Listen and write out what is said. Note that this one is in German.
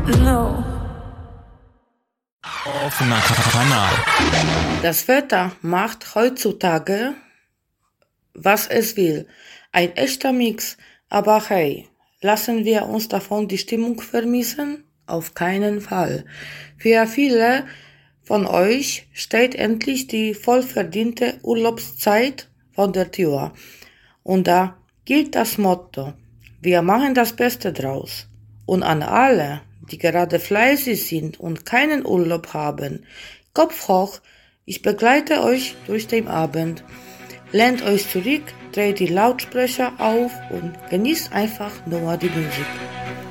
No. Offener Kanal. Das Wetter macht heutzutage, was es will. Ein echter Mix. Aber hey, lassen wir uns davon die Stimmung vermissen? Auf keinen Fall. Für viele von euch steht endlich die vollverdiente Urlaubszeit vor der Tür. Und da gilt das Motto: Wir machen das Beste draus. Und an alle, die gerade fleißig sind und keinen Urlaub haben, Kopf hoch, ich begleite euch durch den Abend. Lehnt euch zurück, dreht die Lautsprecher auf und genießt einfach nur die Musik.